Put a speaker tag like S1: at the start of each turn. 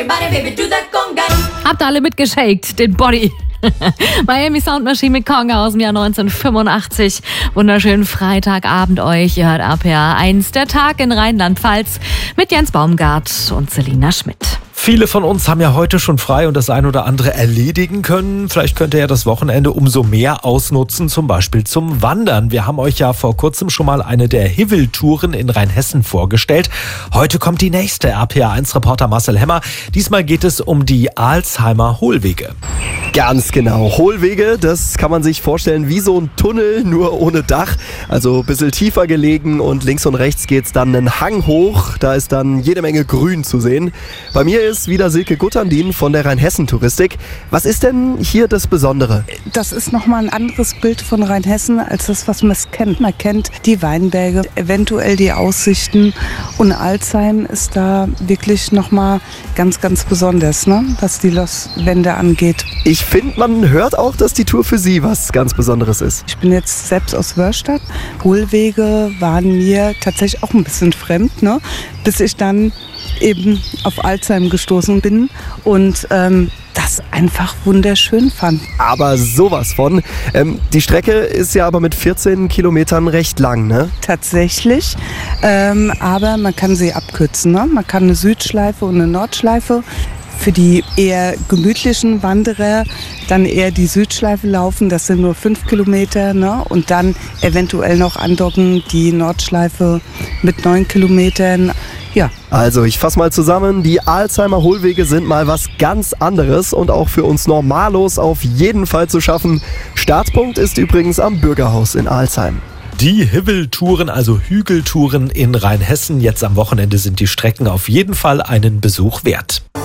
S1: Habt ihr alle mitgeschakt, den Body? Miami Soundmachine mit Conga aus dem Jahr 1985. Wunderschönen Freitagabend euch. Ihr hört RPR 1, der Tag in Rheinland-Pfalz mit Jens Baumgart und Selina Schmidt.
S2: Viele von uns haben ja heute schon frei und das ein oder andere erledigen können. Vielleicht könnt ihr ja das Wochenende umso mehr ausnutzen, zum Beispiel zum Wandern. Wir haben euch ja vor kurzem schon mal eine der Hivel-Touren in Rheinhessen vorgestellt. Heute kommt die nächste. RPR1-Reporter Marcel Hemmer. Diesmal geht es um die Alsheimer Hohlwege.
S3: Ganz genau. Hohlwege, das kann man sich vorstellen wie so ein Tunnel, nur ohne Dach. Also ein bisschen tiefer gelegen und links und rechts geht's dann einen Hang hoch. Da ist dann jede Menge Grün zu sehen. Bei mir ist wieder Silke Gutterndien von der Rheinhessen-Touristik. Was ist denn hier das Besondere?
S4: Das ist nochmal ein anderes Bild von Rheinhessen als das, was man kennt. Man kennt die Weinberge, eventuell die Aussichten. Und Alsheim ist da wirklich nochmal ganz, ganz besonders, ne? Was die Wände angeht.
S3: Ich finde, man hört auch, dass die Tour für Sie was ganz Besonderes ist.
S4: Ich bin jetzt selbst aus Wörstadt. Hohlwege waren mir tatsächlich auch ein bisschen fremd, ne? Bis ich dann eben auf Alsheim gestoßen bin und das einfach wunderschön fand.
S3: Aber sowas von. Die Strecke ist ja aber mit 14 Kilometern recht lang, ne?
S4: Tatsächlich, aber man kann sie abkürzen, ne? Man kann eine Südschleife und eine Nordschleife. Für die eher gemütlichen Wanderer dann eher die Südschleife laufen, das sind nur 5 Kilometer, ne? Und dann eventuell noch andocken, die Nordschleife mit 9 Kilometern. Ja.
S3: Also ich fasse mal zusammen, die Alsheimer Hohlwege sind mal was ganz anderes und auch für uns Normalos auf jeden Fall zu schaffen. Startpunkt ist übrigens am Bürgerhaus in Alsheim.
S2: Die Hivel-Touren, also Hügeltouren in Rheinhessen. Jetzt am Wochenende sind die Strecken auf jeden Fall einen Besuch wert.